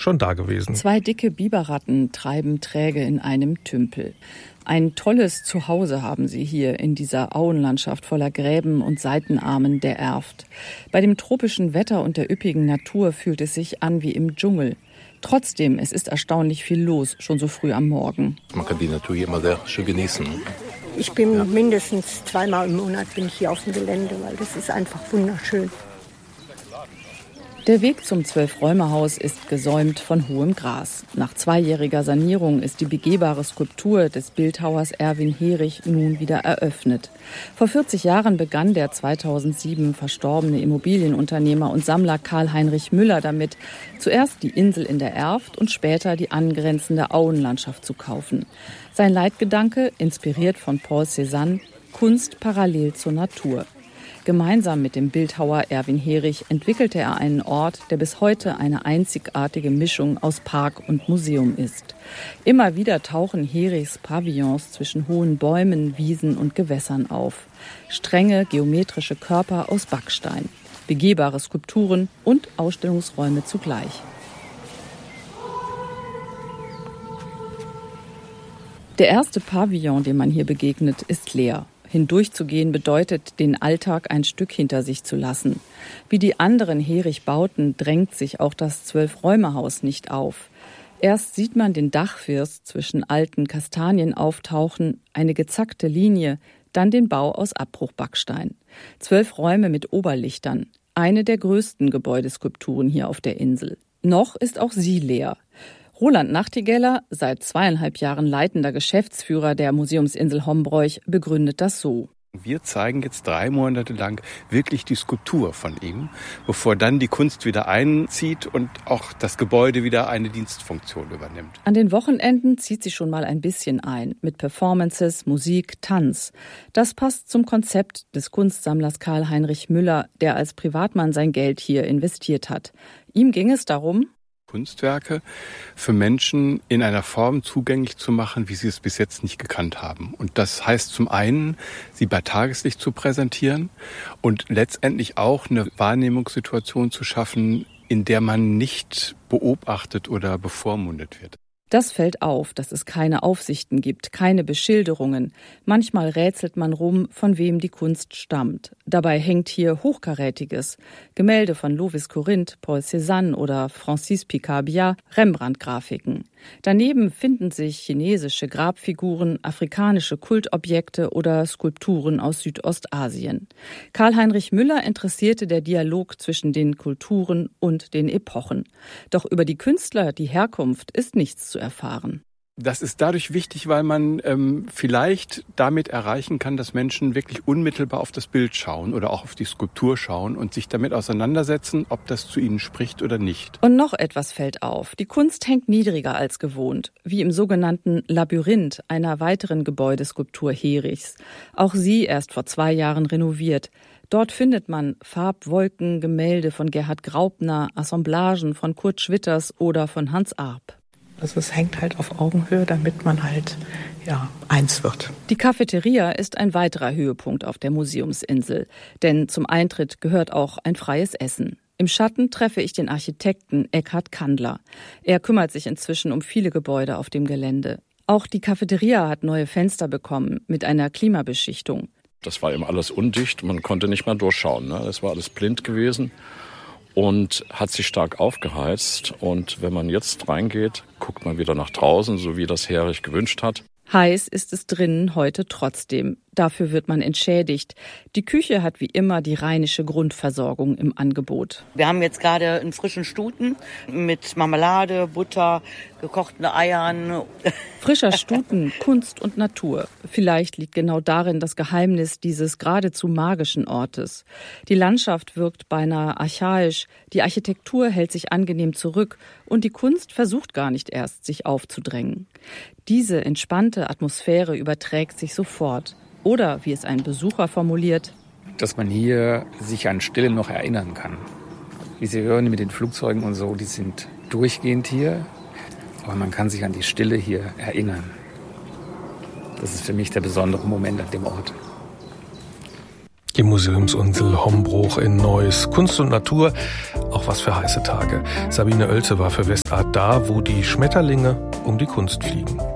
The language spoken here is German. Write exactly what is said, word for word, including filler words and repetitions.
schon da gewesen. Zwei dicke Biberratten treiben träge in einem Tümpel. Ein tolles Zuhause haben sie hier in dieser Auenlandschaft voller Gräben und Seitenarmen der Erft. Bei dem tropischen Wetter und der üppigen Natur fühlt es sich an wie im Dschungel. Trotzdem, es ist erstaunlich viel los, schon so früh am Morgen. Man kann die Natur hier immer sehr schön genießen. Ich bin ja. mindestens zweimal im Monat bin ich hier auf dem Gelände, weil das ist einfach wunderschön. Der Weg zum Zwölf-Räume-Haus ist gesäumt von hohem Gras. Nach zweijähriger Sanierung ist die begehbare Skulptur des Bildhauers Erwin Herich nun wieder eröffnet. Vor vierzig Jahren begann der zweitausendsieben verstorbene Immobilienunternehmer und Sammler Karl-Heinrich Müller damit, zuerst die Insel in der Erft und später die angrenzende Auenlandschaft zu kaufen. Sein Leitgedanke, inspiriert von Paul Cézanne, Kunst parallel zur Natur. Gemeinsam mit dem Bildhauer Erwin Herich entwickelte er einen Ort, der bis heute eine einzigartige Mischung aus Park und Museum ist. Immer wieder tauchen Herichs Pavillons zwischen hohen Bäumen, Wiesen und Gewässern auf. Strenge geometrische Körper aus Backstein, begehbare Skulpturen und Ausstellungsräume zugleich. Der erste Pavillon, dem man hier begegnet, ist leer. Hindurchzugehen bedeutet, den Alltag ein Stück hinter sich zu lassen. Wie die anderen Herich-Bauten drängt sich auch das Zwölf-Räume-Haus nicht auf. Erst sieht man den Dachfirst zwischen alten Kastanien auftauchen, eine gezackte Linie, dann den Bau aus Abbruchbackstein. Zwölf Räume mit Oberlichtern, eine der größten Gebäudeskulpturen hier auf der Insel. Noch ist auch sie leer. Roland Nachtigeller, seit zweieinhalb Jahren leitender Geschäftsführer der Museumsinsel Hombroich, begründet das so. Wir zeigen jetzt drei Monate lang wirklich die Skulptur von ihm, bevor dann die Kunst wieder einzieht und auch das Gebäude wieder eine Dienstfunktion übernimmt. An den Wochenenden zieht sie schon mal ein bisschen ein, mit Performances, Musik, Tanz. Das passt zum Konzept des Kunstsammlers Karl-Heinrich Müller, der als Privatmann sein Geld hier investiert hat. Ihm ging es darum, Kunstwerke für Menschen in einer Form zugänglich zu machen, wie sie es bis jetzt nicht gekannt haben. Und das heißt zum einen, sie bei Tageslicht zu präsentieren und letztendlich auch eine Wahrnehmungssituation zu schaffen, in der man nicht beobachtet oder bevormundet wird. Das fällt auf, dass es keine Aufsichten gibt, keine Beschilderungen. Manchmal rätselt man rum, von wem die Kunst stammt. Dabei hängt hier Hochkarätiges. Gemälde von Lovis Corinth, Paul Cézanne oder Francis Picabia, Rembrandt-Grafiken. Daneben finden sich chinesische Grabfiguren, afrikanische Kultobjekte oder Skulpturen aus Südostasien. Karl-Heinrich Müller interessierte der Dialog zwischen den Kulturen und den Epochen. Doch über die Künstler, die Herkunft, ist nichts zu erfahren. Das ist dadurch wichtig, weil man ähm, vielleicht damit erreichen kann, dass Menschen wirklich unmittelbar auf das Bild schauen oder auch auf die Skulptur schauen und sich damit auseinandersetzen, ob das zu ihnen spricht oder nicht. Und noch etwas fällt auf. Die Kunst hängt niedriger als gewohnt, wie im sogenannten Labyrinth, einer weiteren Gebäudeskulptur Herichs. Auch sie erst vor zwei Jahren renoviert. Dort findet man Farbwolken, Gemälde von Gerhard Graupner, Assemblagen von Kurt Schwitters oder von Hans Arp. Also es hängt halt auf Augenhöhe, damit man halt ja eins wird. Die Cafeteria ist ein weiterer Höhepunkt auf der Museumsinsel. Denn zum Eintritt gehört auch ein freies Essen. Im Schatten treffe ich den Architekten Eckhard Kandler. Er kümmert sich inzwischen um viele Gebäude auf dem Gelände. Auch die Cafeteria hat neue Fenster bekommen mit einer Klimabeschichtung. Das war eben alles undicht, man konnte nicht mehr durchschauen. Ne? Das war alles blind gewesen. Und hat sich stark aufgeheizt. Und wenn man jetzt reingeht, guckt man wieder nach draußen, so wie das Herich gewünscht hat. Heiß ist es drinnen heute trotzdem. Dafür wird man entschädigt. Die Küche hat wie immer die rheinische Grundversorgung im Angebot. Wir haben jetzt gerade einen frischen Stuten mit Marmelade, Butter, gekochten Eiern. Frischer Stuten, Kunst und Natur. Vielleicht liegt genau darin das Geheimnis dieses geradezu magischen Ortes. Die Landschaft wirkt beinahe archaisch, die Architektur hält sich angenehm zurück und die Kunst versucht gar nicht erst, sich aufzudrängen. Diese entspannte Atmosphäre überträgt sich sofort. Oder, wie es ein Besucher formuliert, dass man hier sich an Stille noch erinnern kann. Wie Sie hören mit den Flugzeugen und so, die sind durchgehend hier. Aber man kann sich an die Stille hier erinnern. Das ist für mich der besondere Moment an dem Ort. Die Museumsinsel Hombruch in Neuss. Kunst und Natur, auch was für heiße Tage. Sabine Oelze war für Westart da, wo die Schmetterlinge um die Kunst fliegen.